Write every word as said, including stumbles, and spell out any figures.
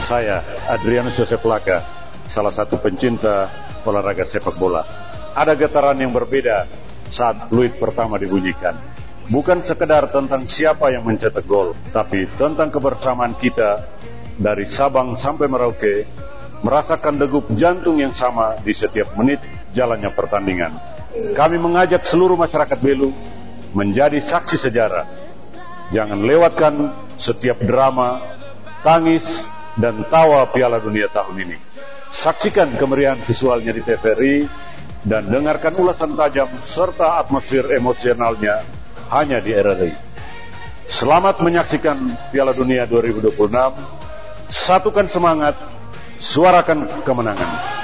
Saya, Adrianus Yosef Laka, salah satu pencinta olahraga sepak bola. Ada getaran yang berbeda saat fluid pertama dibunyikan. Bukan sekedar tentang siapa yang mencetak gol, tapi tentang kebersamaan kita dari Sabang sampai Merauke, merasakan degup jantung yang sama di setiap menit jalannya pertandingan. Kami mengajak seluruh masyarakat Belu menjadi saksi sejarah. Jangan lewatkan setiap drama, tangis, dan tawa Piala Dunia tahun ini. Saksikan kemeriahan visualnya di T V R I dan dengarkan ulasan tajam serta atmosfer emosionalnya hanya di R R I. Selamat menyaksikan Piala Dunia dua ribu dua puluh enam. Satukan semangat, suarakan kemenangan.